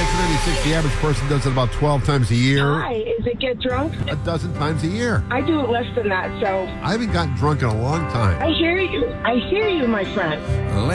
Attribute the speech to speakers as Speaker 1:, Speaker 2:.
Speaker 1: 1996, the average person does it about 12 times a year.
Speaker 2: Hi, is it get drunk?
Speaker 1: A dozen times a year.
Speaker 2: I do it less than that, so
Speaker 1: I haven't gotten drunk in a long time.
Speaker 2: I hear you. I hear you, my friend.